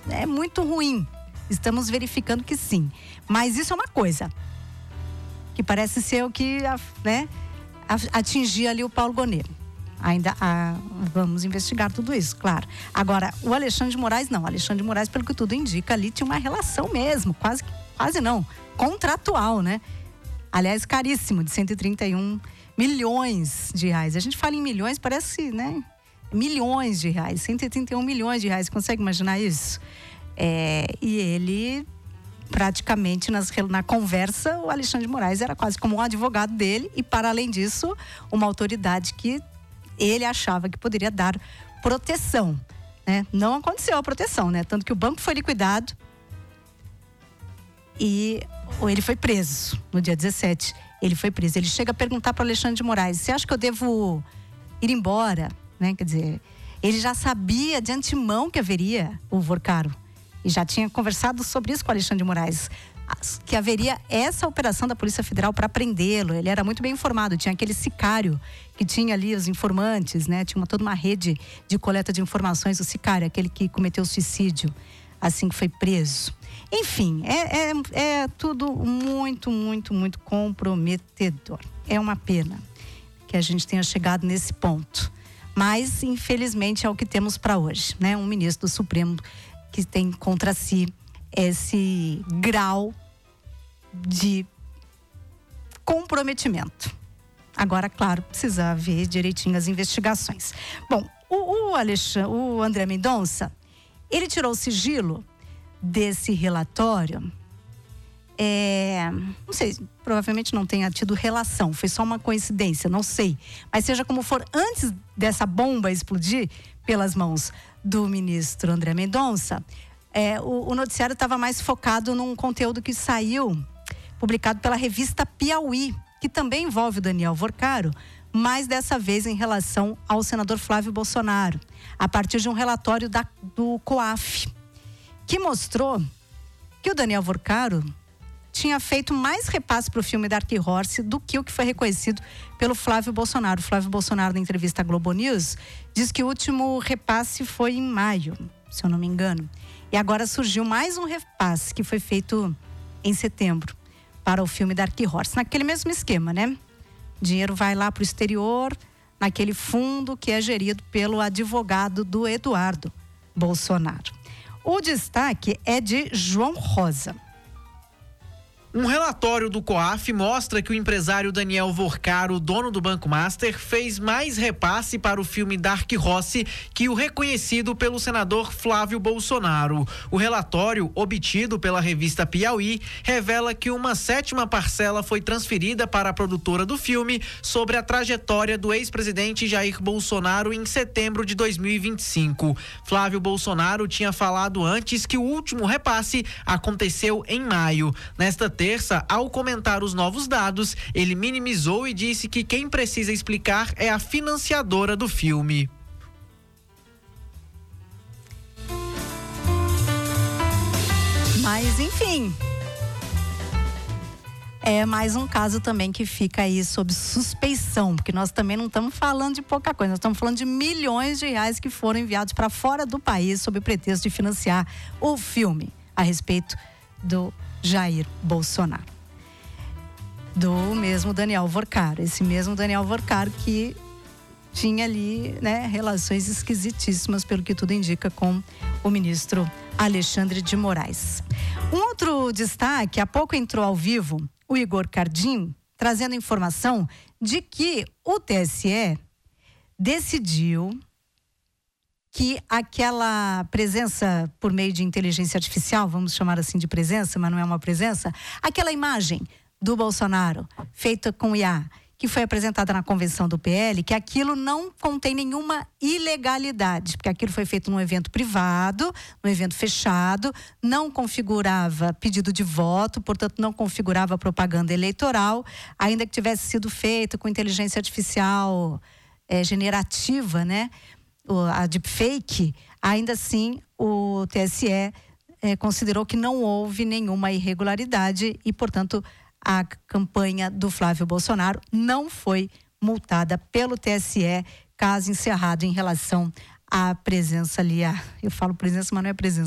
é muito ruim. Estamos verificando que sim. Mas isso é uma coisa que parece ser o que, né, atingir ali o Paulo Gonet. Ainda vamos investigar tudo isso, claro. Agora, o Alexandre de Moraes não. O Alexandre de Moraes, pelo que tudo indica, ali tinha uma relação mesmo, quase não, contratual, né? Aliás, caríssimo, de 131 milhões de reais. A gente fala em milhões, parece, né? Milhões de reais, 131 milhões de reais. Você consegue imaginar isso? E ele, praticamente, na conversa, o Alexandre de Moraes era quase como um advogado dele e, para além disso, uma autoridade que ele achava que poderia dar proteção, né? Não aconteceu a proteção, né? Tanto que o banco foi liquidado e ele foi preso no dia 17. Ele foi preso. Ele chega a perguntar para o Alexandre de Moraes: você acha que eu devo ir embora? Né? Quer dizer, ele já sabia de antemão que haveria o Vorcaro. E já tinha conversado sobre isso com o Alexandre de Moraes, que haveria essa operação da Polícia Federal para prendê-lo. Ele era muito bem informado, tinha aquele sicário que tinha ali os informantes, né? Tinha toda uma rede de coleta de informações. O sicário, aquele que cometeu suicídio assim que foi preso. Enfim, é tudo muito, muito, muito comprometedor. É uma pena que a gente tenha chegado nesse ponto. Mas, infelizmente, é o que temos para hoje, né? Um ministro do Supremo que tem contra si esse grau de comprometimento. Agora, claro, precisa ver direitinho as investigações. Bom, o André Mendonça, ele tirou o sigilo desse relatório. Não sei, provavelmente não tenha tido relação, foi só uma coincidência, não sei. Mas seja como for, antes dessa bomba explodir pelas mãos do ministro André Mendonça, o noticiário estava mais focado num conteúdo que saiu, publicado pela revista Piauí, que também envolve o Daniel Vorcaro, mas dessa vez em relação ao senador Flávio Bolsonaro, a partir de um relatório do COAF, que mostrou que o Daniel Vorcaro tinha feito mais repasse para o filme Dark Horse do que o que foi reconhecido pelo Flávio Bolsonaro. O Flávio Bolsonaro, na entrevista à Globo News, diz que o último repasse foi em maio, se eu não me engano. E agora surgiu mais um repasse que foi feito em setembro para o filme Dark Horse. Naquele mesmo esquema, né? O dinheiro vai lá para o exterior, naquele fundo que é gerido pelo advogado do Eduardo Bolsonaro. O destaque é de João Rosa. Um relatório do COAF mostra que o empresário Daniel Vorcaro, dono do Banco Master, fez mais repasse para o filme Dark Horse que o reconhecido pelo senador Flávio Bolsonaro. O relatório, obtido pela revista Piauí, revela que uma 7ª parcela foi transferida para a produtora do filme sobre a trajetória do ex-presidente Jair Bolsonaro em setembro de 2025. Flávio Bolsonaro tinha falado antes que o último repasse aconteceu em maio. Nesta terça, ao comentar os novos dados, ele minimizou e disse que quem precisa explicar é a financiadora do filme. Mas, enfim, é mais um caso também que fica aí sob suspeição, porque nós também não estamos falando de pouca coisa, nós estamos falando de milhões de reais que foram enviados para fora do país sob o pretexto de financiar o filme a respeito do Jair Bolsonaro, do mesmo Daniel Vorcaro, esse mesmo Daniel Vorcaro que tinha ali, né, relações esquisitíssimas, pelo que tudo indica, com o ministro Alexandre de Moraes. Um outro destaque: há pouco entrou ao vivo o Igor Cardim, trazendo informação de que o TSE decidiu que aquela presença por meio de inteligência artificial, vamos chamar assim de presença, mas não é uma presença, aquela imagem do Bolsonaro feita com IA, que foi apresentada na convenção do PL, que aquilo não contém nenhuma ilegalidade, porque aquilo foi feito num evento privado, num evento fechado, não configurava pedido de voto, portanto não configurava propaganda eleitoral, ainda que tivesse sido feito com inteligência artificial generativa, né? A deepfake, ainda assim o TSE considerou que não houve nenhuma irregularidade e, portanto, a campanha do Flávio Bolsonaro não foi multada pelo TSE, caso encerrado em relação à presença ali. Eu falo presença, mas não é presença.